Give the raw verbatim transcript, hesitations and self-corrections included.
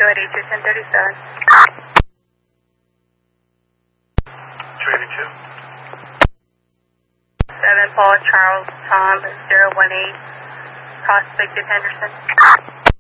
two eight two, ten thirty-seven. two eighty-two. seven Paul Charles Tom zero one eight, Prospect of Henderson.